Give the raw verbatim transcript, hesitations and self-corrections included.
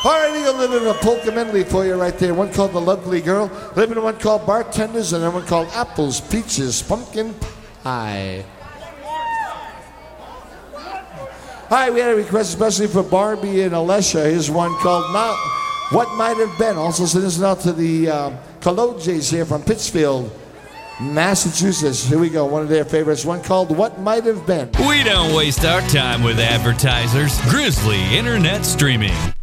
All right, a little bit of polka medley for you right there. One called The Lovely Girl, living one called Bartenders, and then one called Apples, Peaches, Pumpkin Pie. All right, we had a request especially for Barbie and Alessia. Here's one called Not What Might Have Been. Also send this out to the uh, Kolojes here from Pittsfield, Massachusetts. Here we go, one of their favorites, one called What Might Have Been. We don't waste our time with advertisers. Grizzly Internet Streaming.